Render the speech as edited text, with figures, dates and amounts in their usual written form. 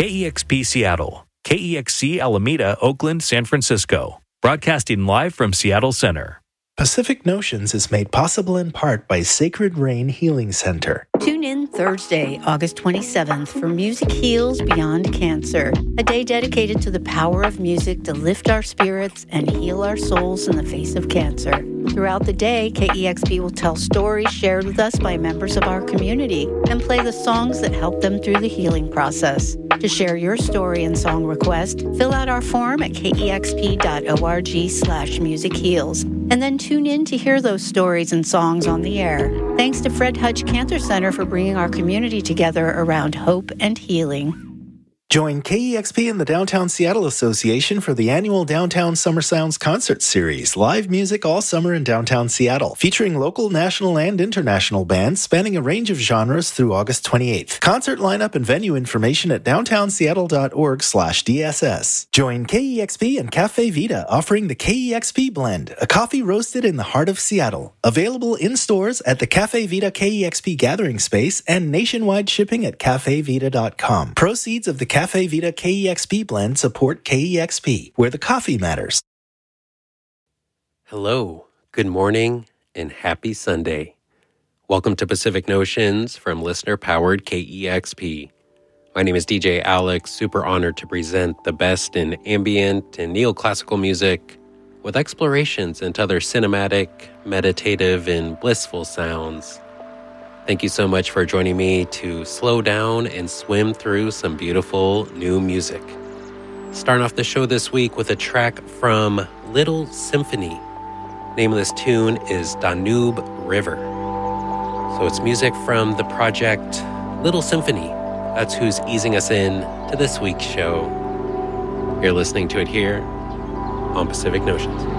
KEXP Seattle, KEXC Alameda, Oakland, San Francisco. Broadcasting live from Seattle Center. Pacific Notions is made possible in part by Sacred Rain Healing Center. Tune in Thursday, August 27th for Music Heals Beyond Cancer, a day dedicated to the power of music to lift our spirits and heal our souls in the face of cancer. Throughout the day, KEXP will tell stories shared with us by members of our community and play the songs that help them through the healing process. To share your story and song request, fill out our form at kexp.org/musicheals, and then tune in to hear those stories and songs on the air. Thanks to Fred Hutch Cancer Center for bringing our community together around hope and healing. Join KEXP and the Downtown Seattle Association for the annual Downtown Summer Sounds Concert Series. Live music all summer in downtown Seattle, featuring local, national, and international bands spanning a range of genres through August 28th. Concert lineup and venue information at downtownseattle.org/DSS. Join KEXP and Cafe Vita, offering the KEXP Blend, a coffee roasted in the heart of Seattle. Available in stores at the Cafe Vita KEXP Gathering Space and nationwide shipping at cafevita.com. Proceeds of the Cafe Vita KEXP Blend support KEXP, where the coffee matters. Hello, good morning, and happy Sunday. Welcome to Pacific Notions from listener-powered KEXP. My name is DJ Alex, super honored to present the best in ambient and neoclassical music with explorations into other cinematic, meditative, and blissful sounds. Thank you so much for joining me to slow down and swim through some beautiful new music. Starting off the show this week with a track from Little Symphony. Name of this tune is Danube River. So it's music from the project Little Symphony. That's who's easing us in to this week's show. You're listening to it here on Pacific Notions.